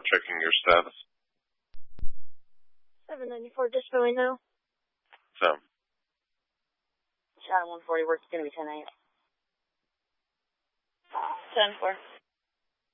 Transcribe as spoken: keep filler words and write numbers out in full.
checking your status. seven ninety-four dispatch now. So. Shot one forty, work's going to be ten eight. ten four.